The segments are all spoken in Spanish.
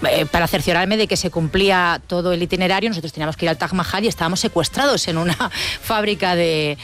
para cerciorarme de que se cumplía todo el itinerario, nosotros teníamos que ir al Taj Mahal y estábamos secuestrados en una fábrica de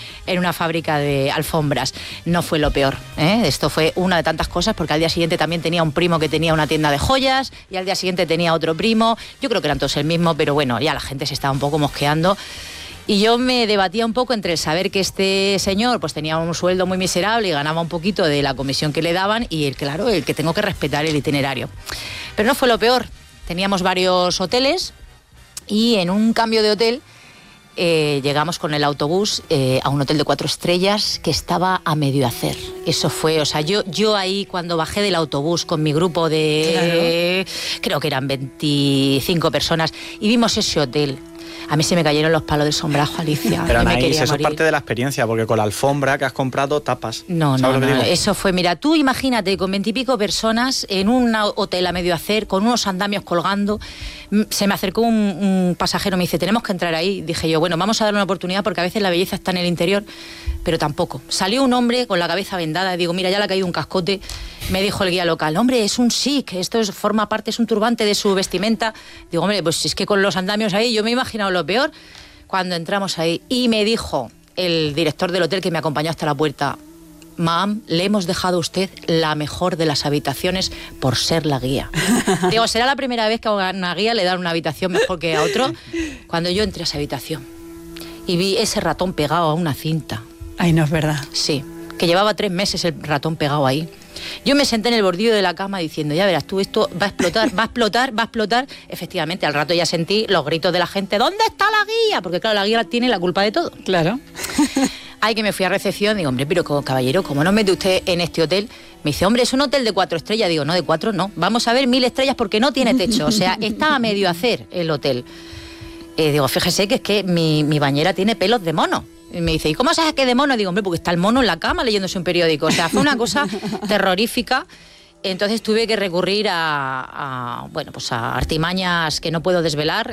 alfombras. No fue lo peor, ¿eh? Esto fue una de tantas cosas, porque al día siguiente también tenía un primo que tenía una tienda de joyas y al día siguiente tenía otro primo. Yo creo que eran todos el mismo, pero bueno, ya la gente se estaba un poco mosqueando. Y yo me debatía un poco entre el saber que este señor pues tenía un sueldo muy miserable y ganaba un poquito de la comisión que le daban y el que tengo que respetar el itinerario. Pero no fue lo peor. Teníamos varios hoteles y en un cambio de hotel llegamos con el autobús a un hotel de 4 estrellas que estaba a medio hacer. Eso fue, o sea, yo ahí cuando bajé del autobús con mi grupo de, creo que eran 25 personas, y vimos ese hotel. A mí se me cayeron los palos del sombrajo, Alicia. Pero Anaís, eso es parte de la experiencia, porque con la alfombra que has comprado tapas. No, eso fue, mira, tú imagínate con 20 y pico personas en un hotel a medio hacer, con unos andamios colgando. Se me acercó un pasajero, me dice, tenemos que entrar ahí. Dije yo, bueno, vamos a darle una oportunidad porque a veces la belleza está en el interior, pero tampoco. Salió un hombre con la cabeza vendada, digo, mira, ya le ha caído un cascote. Me dijo el guía local, hombre, es un sikh, forma parte, es un turbante de su vestimenta. Digo, hombre, pues es que con los andamios ahí, yo me he imaginado lo peor cuando entramos ahí. Y me dijo el director del hotel que me acompañó hasta la puerta, Ma'am, le hemos dejado a usted la mejor de las habitaciones por ser la guía. Digo, será la primera vez que a una guía le dan una habitación mejor que a otro. Cuando yo entré a esa habitación y vi ese ratón pegado a una cinta. Ay, no es verdad. Sí, que llevaba 3 meses el ratón pegado ahí. Yo me senté en el bordillo de la cama diciendo, ya verás tú, esto va a explotar, va a explotar, va a explotar. Efectivamente, al rato ya sentí los gritos de la gente, ¿dónde está la guía? Porque claro, la guía tiene la culpa de todo. Claro. Ay, que me fui a recepción, digo, hombre, pero caballero, ¿cómo no mete usted en este hotel? Me dice, hombre, es un hotel de 4 estrellas. Digo, no, de 4 no, vamos a ver 1000 estrellas porque no tiene techo. O sea, está a medio hacer el hotel. Digo, fíjese que es que mi bañera tiene pelos de mono. Y me dice, ¿y cómo sabes que de mono? Digo, hombre, porque está el mono en la cama leyéndose un periódico. O sea, fue una cosa terrorífica. Entonces tuve que recurrir a artimañas que no puedo desvelar.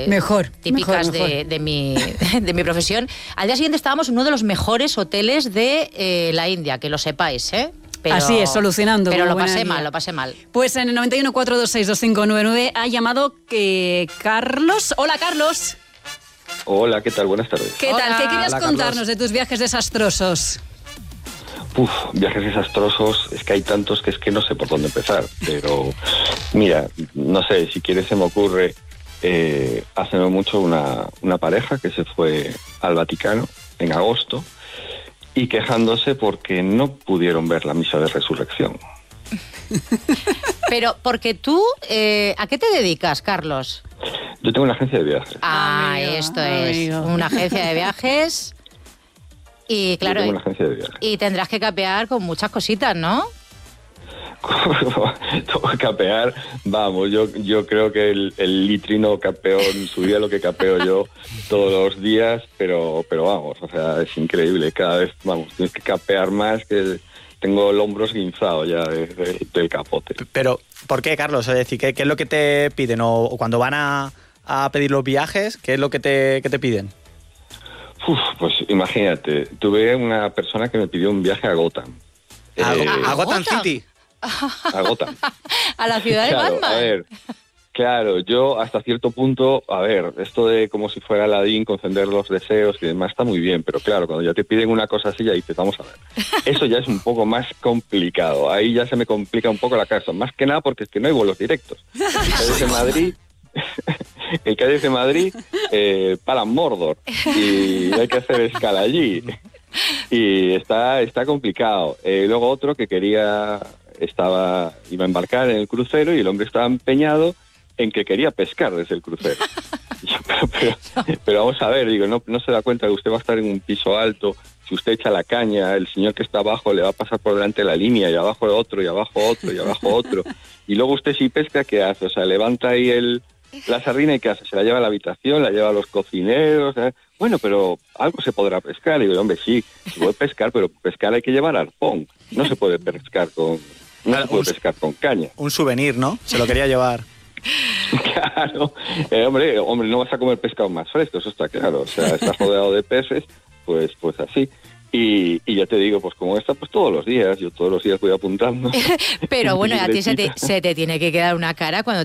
Típicas mejor. De mi profesión. Al día siguiente estábamos en uno de los mejores hoteles de la India, que lo sepáis, ¿eh? Pero, así es, solucionando. Pero lo pasé mal. Pues en el 91 426 2599 ha llamado Carlos. Hola, Carlos. Hola, ¿qué tal? Buenas tardes. ¿Qué tal? ¿Qué querías contarnos de tus viajes desastrosos? Viajes desastrosos, es que hay tantos que es que no sé por dónde empezar. Pero, mira, no sé, si quieres se me ocurre, hace no mucho una pareja que se fue al Vaticano en agosto y quejándose porque no pudieron ver la misa de resurrección. Pero, porque tú, ¿a qué te dedicas, Carlos? Yo tengo una agencia de viajes. Esto es una agencia de viajes. Y claro, una agencia de viajes. Y tendrás que capear con muchas cositas, ¿no? Capear, vamos, yo creo que el litrino capeó en su día lo que capeo yo todos los días, pero vamos, o sea, es increíble, cada vez, vamos, tienes que capear más, que tengo el hombro esguinzado ya del capote. Pero, ¿por qué, Carlos? Es decir, ¿qué es lo que te piden? O cuando van a pedir los viajes, ¿qué es lo que te piden? Pues imagínate, tuve una persona que me pidió un viaje a Gotham. ¿A Gotham City? A Gotham. A la ciudad de Batman. A ver, claro, yo hasta cierto punto, esto de como si fuera Aladín, conceder los deseos y demás está muy bien, pero claro, cuando ya te piden una cosa así, ya dices, vamos a ver. Eso ya es un poco más complicado, ahí ya se me complica un poco la cosa, más que nada porque es que no hay vuelos directos. El Cádiz de Madrid para Mordor y hay que hacer escala allí y está complicado. Luego otro que iba a embarcar en el crucero y el hombre estaba empeñado en que quería pescar desde el crucero. Pero vamos a ver, digo, no se da cuenta que usted va a estar en un piso alto. Si usted echa la caña, el señor que está abajo le va a pasar por delante de la línea y abajo otro, y abajo otro, y abajo otro. Y luego usted si pesca, ¿qué hace? O sea, levanta ahí la sardina y ¿qué hace? Se la lleva a la habitación, la lleva a los cocineros. Bueno, pero algo se podrá pescar. Y digo, hombre, sí, se puede pescar, pero pescar hay que llevar arpón. No se puede pescar pescar con caña. Un souvenir, ¿no? Se lo quería llevar. Claro. Hombre, no vas a comer pescado más fresco, eso está claro. O sea, estás rodeado de peces, pues así. Y ya te digo, pues como esta, pues todos los días, yo todos los días voy apuntando. Pero bueno, a ti se te tiene que quedar una cara cuando